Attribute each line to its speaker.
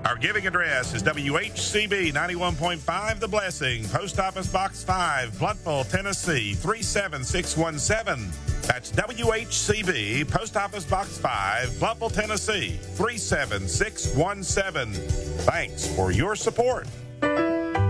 Speaker 1: Our giving address is WHCB 91.5 The Blessing, Post Office Box 5, Blountville, Tennessee 37617. That's WHCB, Post Office Box 5, Blountville, Tennessee 37617. Thanks for your support.